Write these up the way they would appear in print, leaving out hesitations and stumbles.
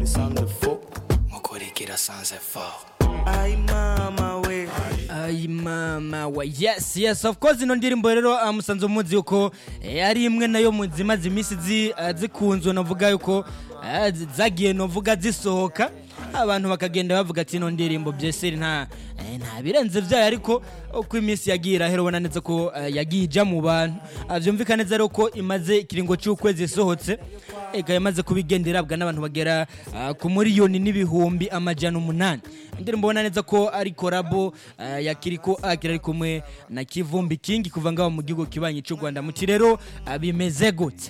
les sans défaut. Mon collègue sans effort. Ay mama we, yes of course. Ino ndirimbo rero musanze muzi yuko ari imwe nayo mu zimaze imisi zikunzwe, navuga yuko zagiye novuga zisohoka, abantu bakagenda bavuga ati ino ndirimbo byeseri nta birenze vyayo, ariko uko imisi yagiye irahera neza ko yagiye ija mu bantu. Vyumvikana neza rero ko imaze ikiringo cy'ukwezi isohotse, ega yamaze kubigenderabwa n'abantu bagera ku miliyoni n'ibihumbi amajana 8. Indirimbo ubona neza ko ari korabo ya Kiriko Akira ari kumwe na Kivumbi King kuva ngaho mu gihugu kibanyi cy'u Rwanda. Muti rero bimeze gute?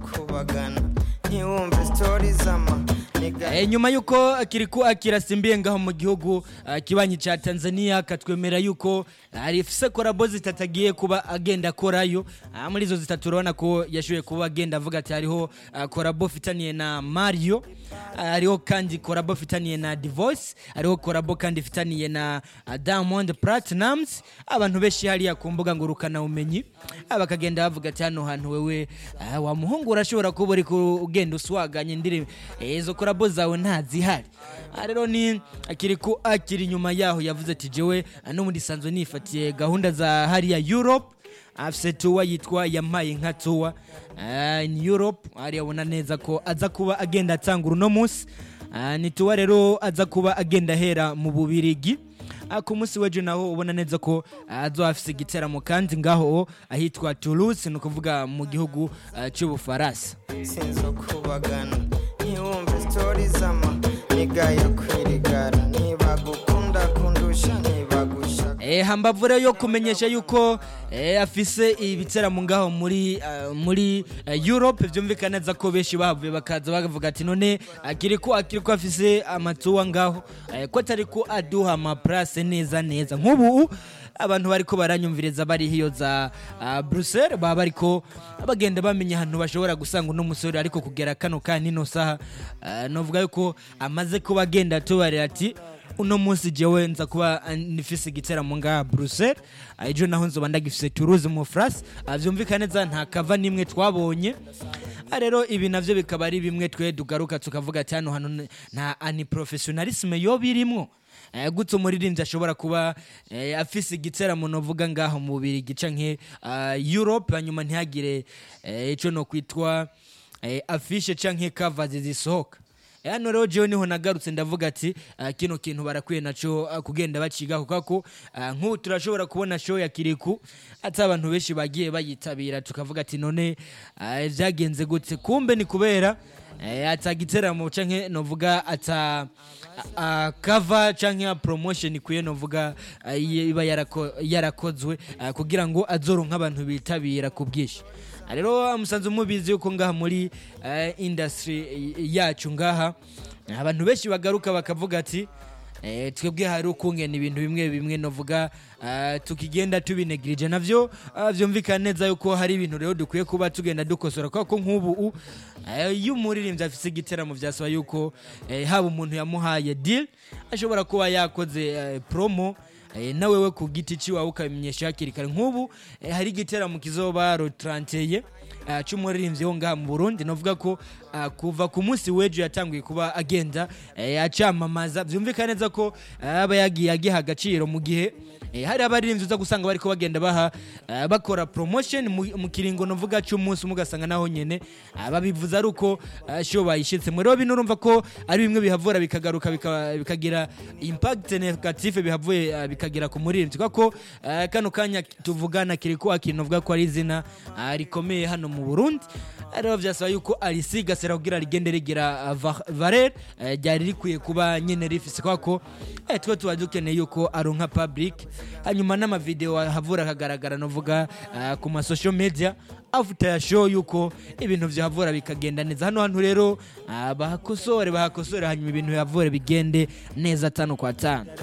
Nyuma yuko Kiriko Akira simbiye ngaho mu gihugu kibanyi cha Tanzania, katwemera yuko ari fise korabo zitatagiye kuba agenda korayo. Muri zo zitatu urabona ko yashoboye kuba agenda avuga ati hariho korabo fitaniye na Mario, hariho kandi korabo fitaniye na Divorce, hariho korabo kandi fitaniye na Diamond Platnumz. Abantu beshi hariya ku mbuga ngurukana umenyi abakagenda bavuga ati hano hantu wewe wa muhungu urashobora kuba uri ugenda uswaganye ndire izo korabo zawe ntazihari. Rero ni Kiriko Akiri nyuma yaho yavuze ati jewe no muri sanzwe nifatiye gahunda za hariya Europe, afise tour yitwa Yampaye nka tour in Europe. Ari abona neza ko aza kuba agenda atangura no munsi, ni tour rero aza kuba agenda hera mu Bubirigi. Ku munsi weje naho ubona neza ko azo afise igiteramo kandi ngaho ahitwa Toulouse, no kuvuga mu gihugu cy'Ubufaransa. Sinzo kubagana niwumve stories zama nigaya kwirigara niba gukunda kundusha niba gusha hambavu rero yo kumenyesha yuko afise ibiteramo ngaho muri Europe. Vyumvikana neza ko beshi bavuye bakaza bakavuga ati none Kiriko afise amatuwa ngaho ko atari ko aduha ama place neza nk'ubu abantu bariko baranyumvireza bari hiyo za Brussels, baba bariko bagenda bamenya ahantu bashobora gusanga uno musore, ariko kugera kano kandi no saha novuga yuko amaze kuba agenda tubarira ati uno munsi jewe nza kuba nifise igiteramo nga Brussels, ejo naho nzoba ndagifise Toulouse mu France. Vyumvikana neza nta kava nimwe twabonye. Rero ibi navyo bikaba ari bimwe twe dugaruka tukavuga ati hano nta ani professionalisme yo birimwo. Gutse umuririmbyi ashobora kuba afise igiteramo novuga ngaho mu Bubirigi canke Europe, hanyuma ntihagire ico no kwitwa affiche canke cover zisohoka. Hano rero jewe niho nagarutse ndavuga ati kino kintu barakwiye naco kugenda baciga kuko nk'ubu turashobora kubona show ya Kiriko ati abantu beshi bagiye bayitabira, tukavuga ati none vyagenze gutse, kumbe ni kubera atagiteramo canke novuga cover canke promotion kuye novuga iba yarakozwe kugira ngo azoronka abantu bitabira kubwishi. Rero musanze mubizi yuko ngaha muri industry yacu ngaha abantu beshi bagaruka bakavuga ati twebwe hari ukungena ibintu bimwe novuga tukigenda tubinegrije, navyo vyumvikana neza yuko hari ibintu rero dukwiye kuba tugenda dukosora, kuko nk'ubu y'umuririmbyi afise igiteramo vyasaba yuko haba umuntu yamuhaye deal ashobora kuba yakoze promo nawe we ku giti ciwawe ukamenyesha hakiri kare. Nk'ubu hari igiteramo kizoba ro 30 cy'umuririmbyi wo ngaha mu Burundi, novuga ko kuva ku munsi weje yatanguye kuba agenda acamamaza. Vyumvikana neza ko aba yagiye agiha agaciro mu gihe hari abaririmbyi uza gusanga bariko bagenda bakora promotion mu kiringo novuga cy'umunsi, mugasanga naho nyene babivuza ari uko show bayishitse. Rero binurumva ko ari bimwe bihavura bikagaruka bikagira impact negative bihavuye bikagira ku muririmbyi, kuko kano kanya tuvugana Kiriko akinovuga ko ari izina rikomeye hano mu Burundi. Rero vyasaba yuko arisigasera kugira rigende rigira valeur ryari rikwiye kuba nyene rifise, kuko twe tuba dukeneye yuko aronka public, hanyuma n'ama video havura kagaragara novuga ku ma social media after ya show yuko ibintu vyahavura bikagenda neza. Hano rero bahakosore hanyuma ibintu yavura bigende neza 5 kwa 5.